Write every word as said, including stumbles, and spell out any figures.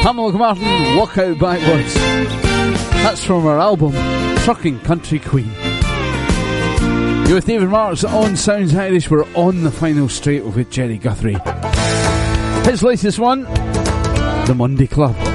Pamela Martin, Walk Out Backwards. That's from our album, Trucking Country Queen. You're with David Marks on Sounds Irish. We're on the final straight with Jerry Guthrie. His latest one, The Monday Club.